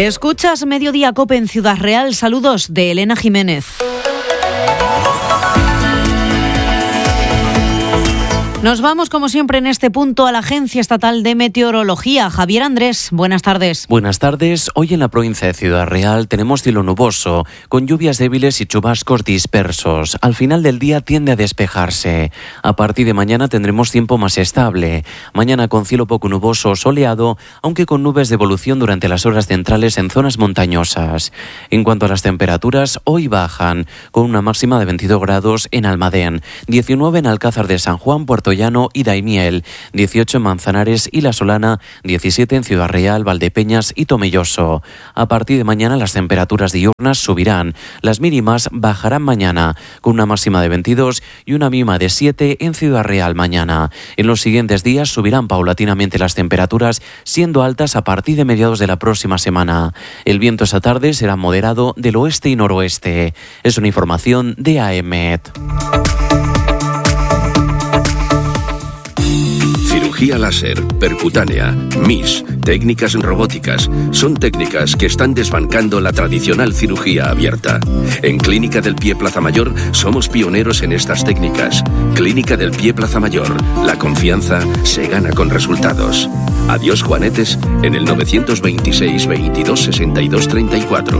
Escuchas Mediodía COPE en Ciudad Real. Saludos de Elena Jiménez. Nos vamos, como siempre, en este punto a la Agencia Estatal de Meteorología. Javier Andrés, buenas tardes. Buenas tardes. Hoy en la provincia de Ciudad Real tenemos cielo nuboso, con lluvias débiles y chubascos dispersos. Al final del día tiende a despejarse. A partir de mañana tendremos tiempo más estable. Mañana con cielo poco nuboso o soleado, aunque con nubes de evolución durante las horas centrales en zonas montañosas. En cuanto a las temperaturas, hoy bajan, con una máxima de 22 grados en Almadén, 19 en Alcázar de San Juan, Puerto Llano y Daimiel, 18 en Manzanares y La Solana, 17 en Ciudad Real, Valdepeñas y Tomelloso. A partir de mañana las temperaturas diurnas subirán, las mínimas bajarán mañana, con una máxima de 22 y una mínima de 7 en Ciudad Real mañana. En los siguientes días subirán paulatinamente las temperaturas, siendo altas a partir de mediados de la próxima semana. El viento esta tarde será moderado del oeste y noroeste. Es una información de AEMET. Cirugía láser, percutánea, MIS, técnicas robóticas, son técnicas que están desbancando la tradicional cirugía abierta. En Clínica del Pie Plaza Mayor somos pioneros en estas técnicas. Clínica del Pie Plaza Mayor, la confianza se gana con resultados. Adiós Juanetes en el 926 22 62 34.